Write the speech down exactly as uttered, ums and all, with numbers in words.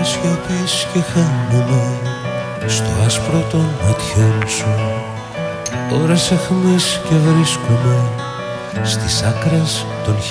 σιωπής και χάνομαι στο άσπρο των ματιών σου. Ώρες αιχμής και βρίσκομαι στις άκρες των